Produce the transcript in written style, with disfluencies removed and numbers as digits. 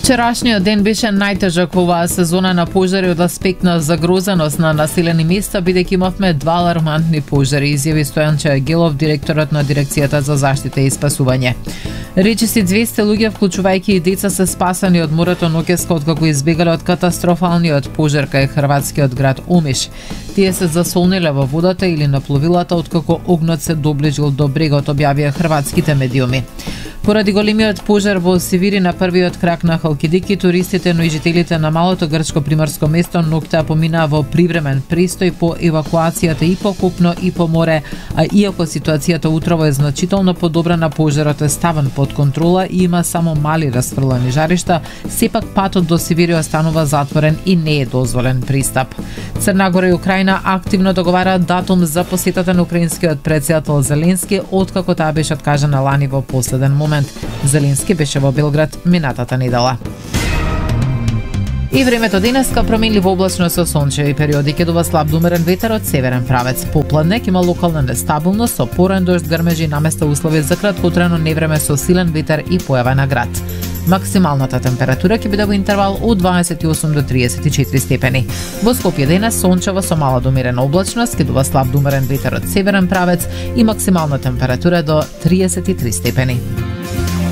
Вчерашниот ден беше најтежок во оваа сезона на пожари од аспект на загрозеност на населени места, бидејќи имавме 2 алармантни пожари, изјави Стојан Чајагилов, директорот на Дирекцијата за заштита и спасување. Речиси 200 луѓе, вклучувајќи и деца, се спасани од морето ноќеска откако избегале од катастрофалниот пожар кај хрватскиот град Омиш. Тие се засолниле во водата или на пловилата откако огнот се доближил до брегот, објавија хрватските медиуми. Поради големиот пожар во Севири на првиот крак на Халкидики, туристите, но и жителите на малото грчко приморско место Ноктаа поминаа во привремен престој по евакуацијата и по купно и по море, а иако ситуацијата утрово е значително подобрена, пожарот е ставен под контрола и има само мали расфрлани жаришта, сепак патот до Севири останува затворен и не е дозволен пристап. Црна Гора и Украина активно договараат датум за посетата на украинскиот претседател Зеленски, откако таа беше откажана лани во последен момент. Зеленски беше во Белград минатата недела. И времето денеска променливо облачно со сончеви периоди, ќе дува слаб до умерен ветер од северен правец. Попладне ќе има локална нестабилност со поран дожд, грмежи и наместа услови за краткотрено невреме со силен ветер и појава на град. Максималната температура ќе биде во интервал од 28 до 34 степени. Во Скопје денес сончево со мала до умерена облачност, ќе дува слаб до умерен ветер од северен правец и максимална температура до 33 степени.